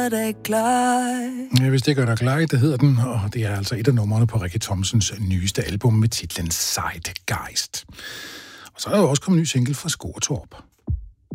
gør dig glad. Ja, hvis det gør dig glad, det hedder den, og det er altså et af numrene på Rikke Thomsens nyeste album med titlen Zeitgeist. Og så er der jo også kommet en ny single fra Skårtorp.